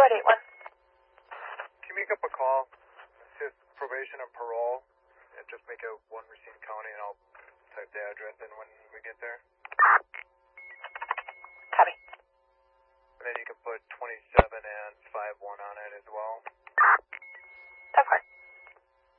81. Can you make up a call? It says probation and parole. And just make it one Racine County, and I'll type the address in when we get there. Copy. And then you can put 27 and 51 on it as well. Of course.